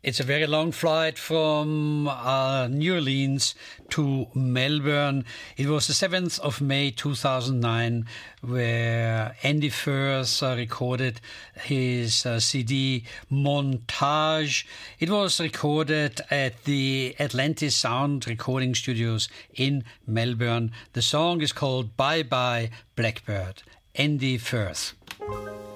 It's a very long flight from New Orleans to Melbourne. It was the 7th of May 2009 where Andy Firth recorded his CD Montage. It was recorded at the Atlantis Sound Recording Studios in Melbourne. The song is called Bye Bye Blackbird. Andy Firth.